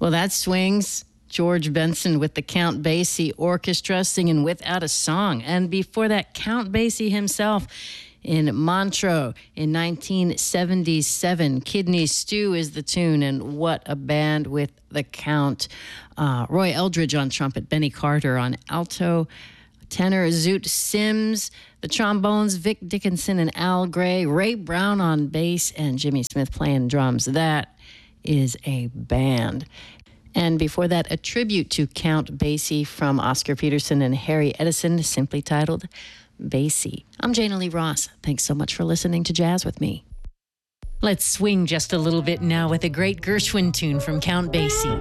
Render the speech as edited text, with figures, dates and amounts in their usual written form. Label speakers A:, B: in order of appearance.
A: Well, that swings. George Benson with the Count Basie Orchestra singing Without a Song. And before that, Count Basie himself in Montreux in 1977. Kidney Stew is the tune, and what a band with the Count. Roy Eldridge on trumpet, Benny Carter on alto, tenor Zoot Sims, the trombones, Vic Dickinson and Al Gray, Ray Brown on bass, and Jimmy Smith playing drums. That is a band. And before that, a tribute to Count Basie from Oscar Peterson and Harry Edison, simply titled Basie. I'm Jana Lee Ross. Thanks so much for listening to Jazz with me. Let's swing just a little bit now with a great Gershwin tune from Count Basie.